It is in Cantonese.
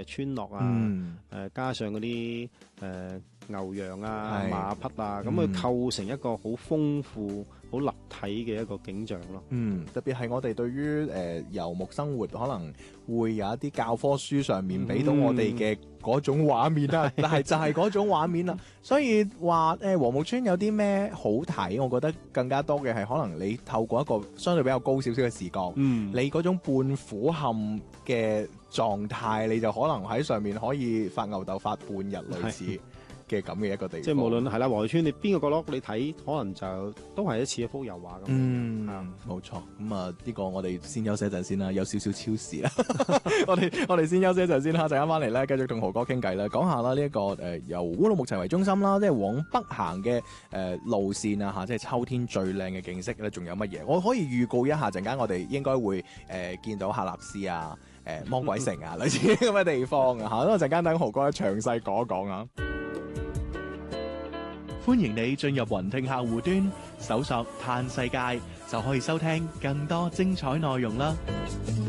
嘅村落啊，加上嗰啲牛羊啊、馬匹啊，咁佢構成一個好豐富、好立體嘅一個景象咯。 特別係我哋對於遊牧生活，可能會有一啲教科書上面俾到我哋嘅嗰種畫面啦，但係就係嗰種畫面啦。所以話禾木村有啲咩好睇，我覺得更加多嘅係可能你透過一個相對比較高少少嘅視角，你嗰種半俯瞰嘅狀態，你就可能喺上面可以發牛竇發半日類似嘅咁嘅一個地方。 即係無論係啦，禾木村你邊個角落你睇，可能就都係似一幅油畫咁。 冇錯。咁啊，呢個我哋先休息一陣先啦，有少少超時啦。我哋先休息一陣先啦，陣間翻嚟咧，繼續同豪哥傾偈啦，講下啦呢一個由烏魯木齊為中心啦，即係往北行嘅路線啊嚇，即係秋天最靚嘅景色咧，仲有乜嘢？我可以預告一下，陣間我哋應該會見到喀納斯啊、魔鬼城啊類似咁嘅地方啊嚇，咁啊陣間等豪哥詳細講一講啊。歡迎你進入雲聽客戶端，搜索嘆世界就可以收聽更多精彩內容啦。